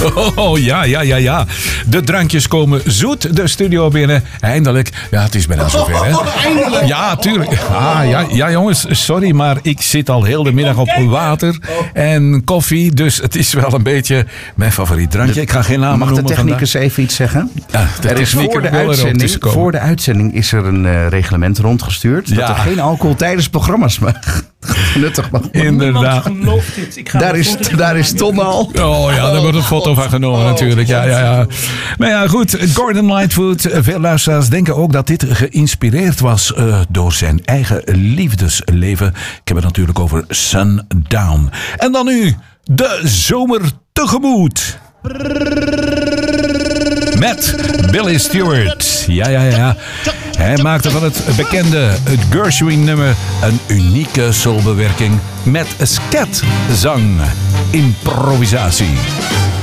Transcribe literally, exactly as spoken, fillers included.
Oh, ja, ja, ja, ja. De drankjes komen zoet de studio binnen. Eindelijk. Ja, het is bijna zover, hè? Eindelijk. Ja, tuurlijk. Ah, ja, ja, jongens, sorry, maar ik zit al heel de middag op water en koffie. Dus het is wel een beetje mijn favoriet drankje. Ik ga geen naam Mag de noemen technicus vandaag. even iets zeggen? Ja, de er is technieker voor de, wil er ook uitzending, tussenkomen. voor de uitzending is er een uh, reglement rondgestuurd. Ja. Dat er geen alcohol tijdens programma's mag. Nuttig mag. Inderdaad. Gelooft dit. Ik ga Daar is, daar is Ton al. Oh ja, daar wordt een foto van genomen natuurlijk. Ja, ja, ja. Maar ja, goed. Gordon Lightfoot. Veel luisteraars denken ook dat dit geïnspireerd was uh, door zijn eigen liefdesleven. Ik heb het natuurlijk over Sundown. En dan nu de zomer tegemoet. Met Billy Stewart. Ja, ja, ja. Hij maakte van het bekende het Gershwin-nummer een unieke soulbewerking met scatzang. Improvisatie.